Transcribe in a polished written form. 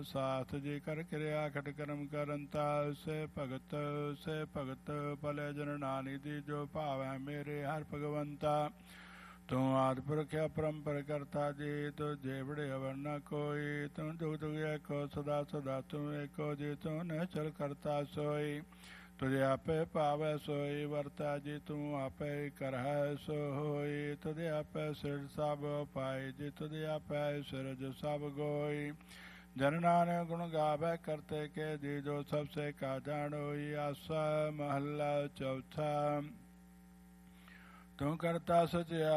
ਸਾਥ ਜੀ ਕਰ ਕਿਰਿਆ ਖਟ ਕਰਮ ਕਰੰਤਾ ਸੇ ਭਗਤ ਭਲੇ ਜਨ ਨਾਨਕ ਦੀ ਜੋ ਭਾਵੈ ਮੇਰੇ ਹਰ ਭਗਵੰਤਾ ਤੂੰ ਆਦਿ ਪੁਰਖ ਅਪਰੰਪਰ ਕਰਤਾ ਜੀ ਤੂੰ ਜੇਵੜੇ ਅਵਰ ਨ ਕੋਈ ਤੂੰ ਜੁਗ ਜੁਗ ਏਕੋ ਸਦਾ ਸਦਾ ਤੂੰ ਏਕੋ ਜੀ ਤੂੰ ਨਿਹਚਲ ਕਰਤਾ ਸੋਈ ਤੁਝੇ ਆਪੇ ਭਾਵੈ ਸੋਈ ਵਰਤਾ ਜੀ ਤੂੰ ਆਪੇ ਕਰਹਿ ਸੋ ਹੋਈ ਤੁਝੇ ਆਪੇ ਸਿਰ ਸਭ ਪਾਈ ਜੀ ਤੁਝੇ ਆਪੇ ਸਿਰਜ ਸਭ ਗੋਈ ਜਨ ਨਾਨਕ ਗੁਣ ਗਾਵੈ ਕਰਤੇ ਕੇ ਜੀ ਜੋ ਸਭ ਸੇ ਕਾ ਜਾਣੋਈ ਆਸਾ ਮਹੱਲਾ ਚੌਥਾ ਤੂੰ ਕਰਤਾ ਸਚਿਆ